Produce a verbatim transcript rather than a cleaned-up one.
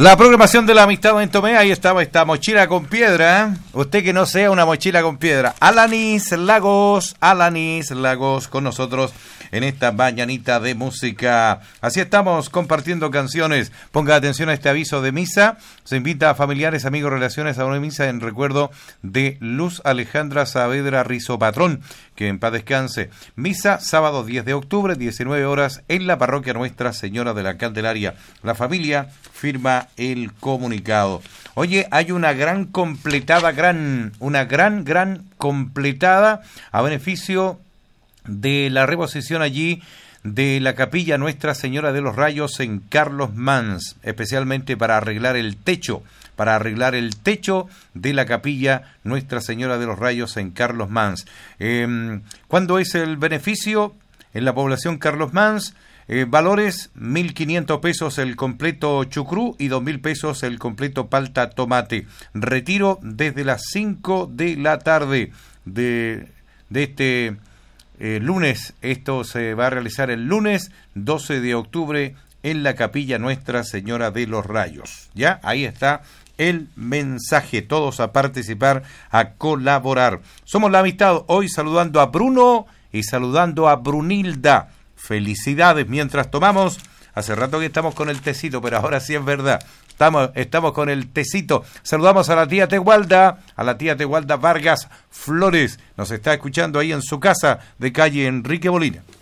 La programación de la amistad en Tomé, ahí estaba esta mochila con piedra, ¿eh? Usted que no sea una mochila con piedra. Alanis Lagos, Alanis Lagos con nosotros en esta mañanita de música. Así estamos compartiendo canciones. Ponga atención a este aviso de misa. Se invita a familiares, amigos, relaciones a una misa en recuerdo de Luz Alejandra Saavedra Rizopatrón, que en paz descanse. Misa sábado diez de octubre, diecinueve horas, en la parroquia Nuestra Señora de la Candelaria. La familia firma el comunicado. Oye, hay una gran completada, gran, una gran, gran completada a beneficio de la reposición allí de la capilla Nuestra Señora de los Rayos en Carlos Mans, especialmente para arreglar el techo, para arreglar el techo de la capilla Nuestra Señora de los Rayos en Carlos Mans. Eh, ¿Cuándo es el beneficio? En la población Carlos Mans. Eh, valores, mil quinientos pesos el completo chucrú y dos mil pesos el completo palta tomate. Retiro desde las cinco de la tarde de, de este eh, lunes. Esto se va a realizar el lunes doce de octubre en la capilla Nuestra Señora de los Rayos. Ya, ahí está el mensaje. Todos a participar, a colaborar. Somos la amistad, hoy saludando a Bruno y saludando a Brunilda. Felicidades mientras tomamos. Hace rato que estamos con el tecito, pero ahora sí es verdad. Estamos, estamos con el tecito. Saludamos a la tía Tegualda, a la tía Tegualda Vargas Flores. Nos está escuchando ahí en su casa de calle Enrique Molina.